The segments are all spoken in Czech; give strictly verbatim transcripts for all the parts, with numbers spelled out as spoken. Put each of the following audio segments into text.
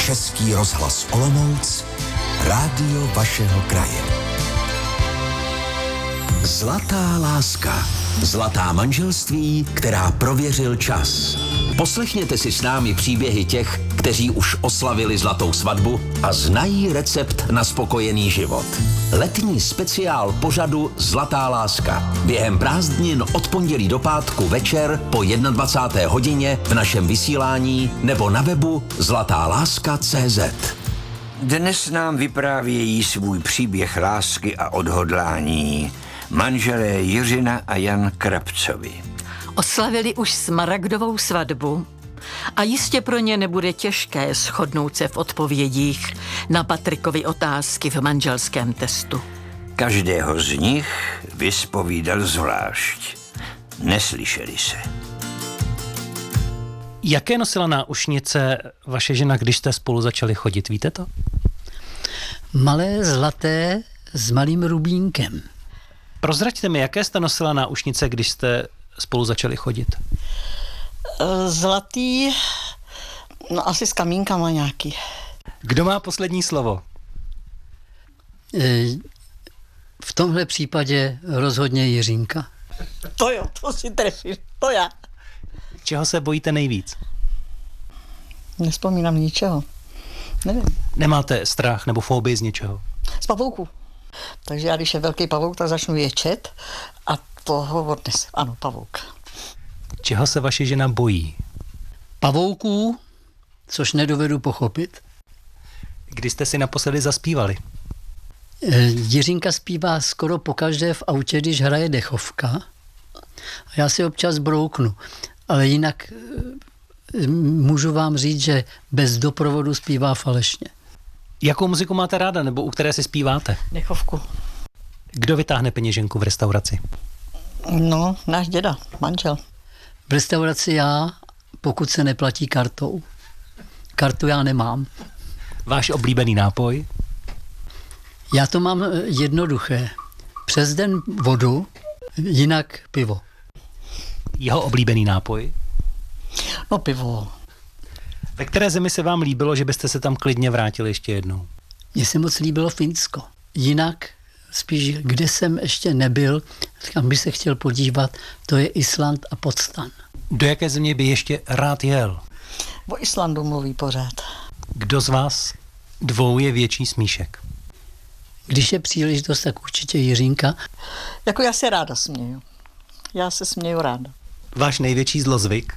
Český rozhlas Olomouc, rádio vašeho kraje. Zlatá láska. Zlatá manželství, která prověřil čas. Poslechněte si s námi příběhy těch, kteří už oslavili zlatou svatbu a znají recept na spokojený život. Letní speciál pořadu Zlatá láska. Během prázdnin od pondělí do pátku večer po dvacáté jedné hodině v našem vysílání nebo na webu zlatá láska tečka cé zet. Dnes nám vyprávějí svůj příběh lásky a odhodlání manželé Jiřina a Jan Krabcovi. Oslavili už smaragdovou svatbu a jistě pro ně nebude těžké shodnout se v odpovědích na Patrikovy otázky v manželském testu. Každého z nich vyspovídal zvlášť. Neslyšeli se. Jaké nosila náušnice vaše žena, když jste spolu začali chodit, víte to? Malé zlaté s malým rubínkem. Prozraďte mi, jaké jste nosila náušnice, když jste spolu začali chodit? Zlatý, no asi s kamínkama nějaký. Kdo má poslední slovo? V tomhle případě rozhodně Jiřínka. To jo, to si trefím, to já. Čeho se bojíte nejvíc? Nespomínám ničeho. Nevím. Nemáte strach nebo fobii z něčeho? Z pavouku. Takže já, když je velký pavouk, tak začnu ječet a toho odnes. Ano, pavouk. Čeho se vaše žena bojí? Pavouků, což nedovedu pochopit. Kdy jste si naposledy zaspívali? Jiřínka zpívá skoro pokaždé v autě, když hraje dechovka. A já si občas brouknu. Ale jinak můžu vám říct, že bez doprovodu zpívá falešně. Jakou muziku máte ráda, nebo u které si zpíváte? Dechovku. Kdo vytáhne peněženku v restauraci? No, náš děda, manžel. V restauraci já, pokud se neplatí kartou. Kartu já nemám. Váš oblíbený nápoj? Já to mám jednoduché. Přes den vodu, jinak pivo. Jeho oblíbený nápoj? No pivo. Ve které zemi se vám líbilo, že byste se tam klidně vrátili ještě jednou? Mně se moc líbilo Finsko. Jinak spíš, kde jsem ještě nebyl, kam bych se chtěl podívat, to je Island a Potsdam. Do jaké země by ještě rád jel? O Islandu mluví pořád. Kdo z vás dvou je větší smíšek? Když je příležitost, tak určitě Jiřínka. Jako já se ráda směju. Já se směju ráda. Váš největší zlozvyk?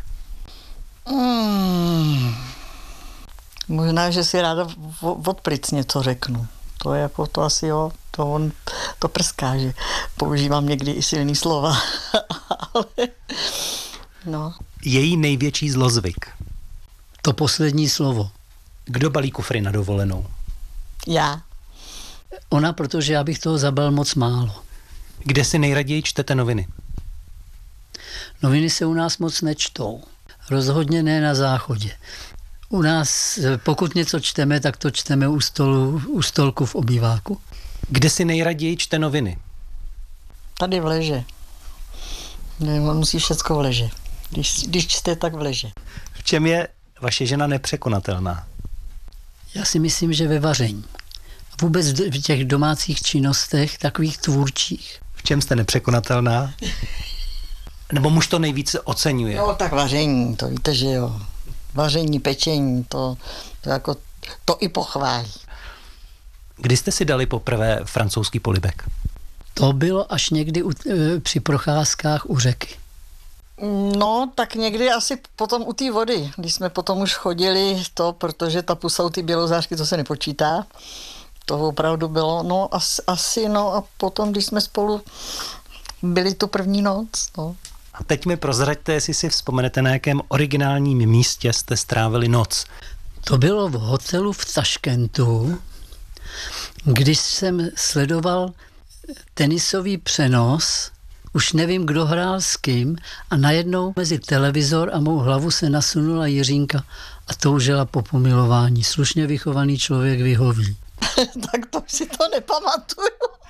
Hmm. Možná, že si ráda od plic něco řeknu. To je jako to asi jo, to on to prská, že používám někdy i silný slova. Ale no. Její největší zlozvyk? To poslední slovo. Kdo balí kufry na dovolenou? Já. Ona, protože já bych toho zabal moc málo. Kde si nejraději čtete noviny? Noviny se u nás moc nečtou. Rozhodně ne na záchodě. U nás, pokud něco čteme, tak to čteme u, stolu, u stolku v obýváku. Kde si nejraději čte noviny? Tady v leže. Ne, on musí všecko v leže. Když, když čte, tak v leže. V čem je vaše žena nepřekonatelná? Já si myslím, že ve vaření. Vůbec v těch domácích činnostech, takových tvůrčích. V čem jste nepřekonatelná? Nebo muž to nejvíce oceňuje? No tak vaření, to víte, že jo. Vaření, pečení, to, to jako, to i pochválí. Kdy jste si dali poprvé francouzský polibek? To bylo až někdy u, e, při procházkách u řeky. No, tak někdy asi potom u té vody, když jsme potom už chodili to, protože ta pusa u ty bělozářky, to se nepočítá. To opravdu bylo, no asi, asi, no a potom, když jsme spolu byli tu první noc, no. A teď mi prozraďte, jestli si vzpomenete, na jakém originálním místě jste strávili noc. To bylo v hotelu v Taškentu, když jsem sledoval tenisový přenos, už nevím, kdo hrál s kým, a najednou mezi televizor a mou hlavu se nasunula Jiřínka a toužila po pomilování. Slušně vychovaný člověk vyhoví. Tak to si to nepamatuju.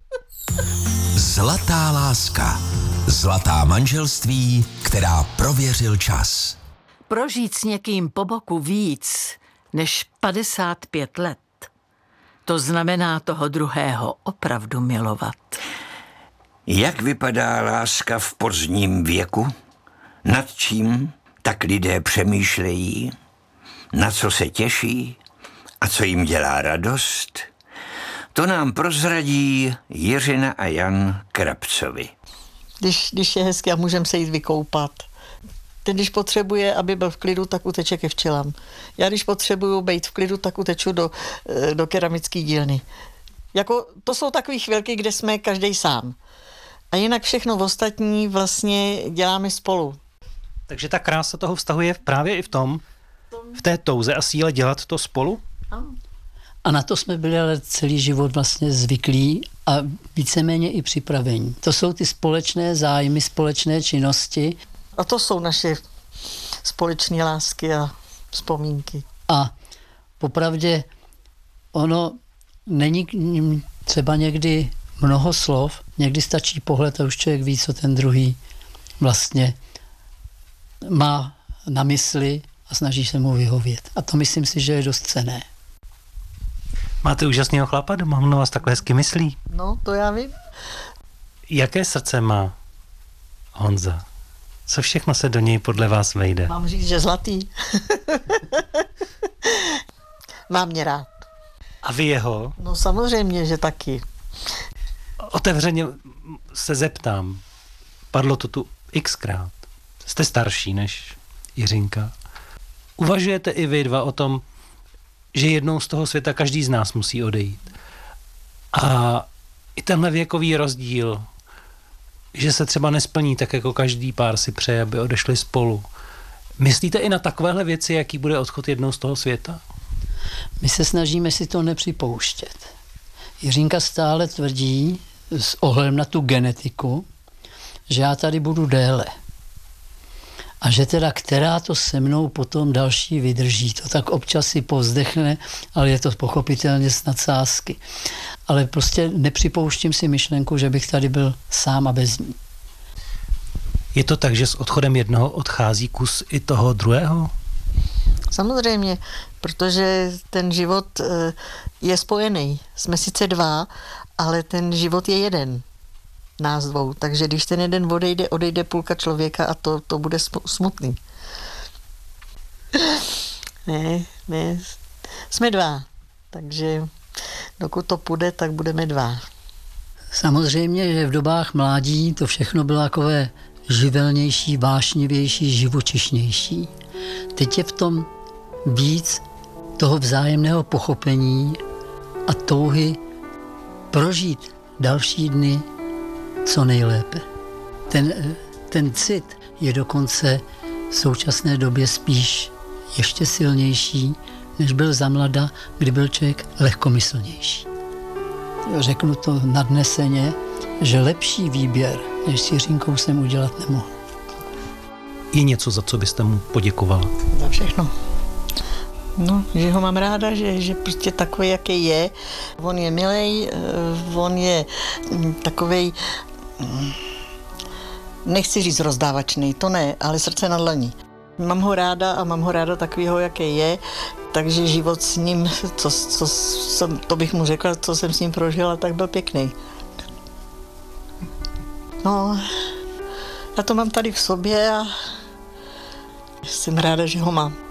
Zlatá láska. Zlatá manželství, která prověřil čas. Prožít s někým po boku víc, než padesát pět let. To znamená toho druhého opravdu milovat. Jak vypadá láska v pozdním věku? Nad čím tak lidé přemýšlejí? Na co se těší? A co jim dělá radost? To nám prozradí Jiřina a Jan Krabcovi. Když, když je hezky a můžeme se jít vykoupat. Ten, když potřebuje, aby byl v klidu, tak uteče ke včelám. Já, když potřebuju být v klidu, tak uteču do, do keramické dílny. Jako, to jsou takové chvilky, kde jsme každý sám. A jinak všechno ostatní vlastně děláme spolu. Takže ta krása toho vztahu je právě i v tom, v té touze a síle dělat to spolu? A na to jsme byli ale celý život vlastně zvyklí a víceméně i připravení. To jsou ty společné zájmy, společné činnosti. A to jsou naše společné lásky a vzpomínky. A popravdě ono není třeba někdy mnoho slov, někdy stačí pohled a už člověk ví, co ten druhý vlastně má na mysli a snaží se mu vyhovět. A to myslím si, že je dost cenné. Máte úžasného chlapa doma, on vás takhle hezky myslí. No, to já vím. Jaké srdce má Honza? Co všechno se do něj podle vás vejde? Mám říct, že zlatý. Mám mě rád. A vy jeho? No samozřejmě, že taky. Otevřeně se zeptám. Padlo to tu xkrát. Jste starší než Jiřinka. Uvažujete i vy dva o tom, že jednou z toho světa každý z nás musí odejít? A i tenhle věkový rozdíl, že se třeba nesplní tak, jako každý pár si přeje, aby odešli spolu. Myslíte i na takovéhle věci, jaký bude odchod jednou z toho světa? My se snažíme si to nepřipouštět. Jiřinka stále tvrdí s ohledem na tu genetiku, že já tady budu déle. A že teda, která to se mnou potom další vydrží. To tak občas si povzdechne, ale je to pochopitelně s nadsázky. Ale prostě nepřipouštím si myšlenku, že bych tady byl sám a bez ní. Je to tak, že s odchodem jednoho odchází kus i toho druhého? Samozřejmě, protože ten život je spojený. Jsme sice dva, ale ten život je jeden. Nás dvou. Takže když ten jeden odejde, odejde půlka člověka a to, to bude smutný. Ne, ne. Jsme dva. Takže dokud to půjde, tak budeme dva. Samozřejmě, že v dobách mládí to všechno bylo takové živelnější, vášnivější, živočišnější. Teď je v tom víc toho vzájemného pochopení a touhy prožít další dny co nejlépe. Ten, ten cit je dokonce v současné době spíš ještě silnější, než byl za mlada, kdy byl člověk lehkomyslnější. Řeknu to nadneseně, že lepší výběr, než s Jiřinkou jsem udělat nemohl. Je něco, za co byste mu poděkovala? Za všechno. No, že ho mám ráda, že, že prostě takový, jaký je. On je milej, on je takovej, nechci říct rozdávačný, to ne, ale srdce na dlaní. Mám ho ráda a mám ho ráda takovýho, jaký je, takže život s ním, co, co, co, to bych mu řekla, co jsem s ním prožila, tak byl pěkný. No, já to mám tady v sobě a jsem ráda, že ho mám.